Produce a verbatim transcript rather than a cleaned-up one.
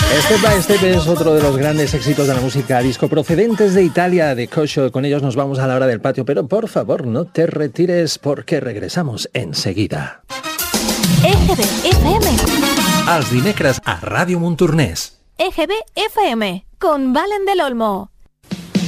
Step by Step es otro de los grandes éxitos de la música disco procedentes de Italia, de Coscio. Con ellos nos vamos a la hora del patio, pero por favor no te retires porque regresamos enseguida. E G B F M. Els dimecres a Ràdio Montornès. E G B F M, con Valen del Olmo.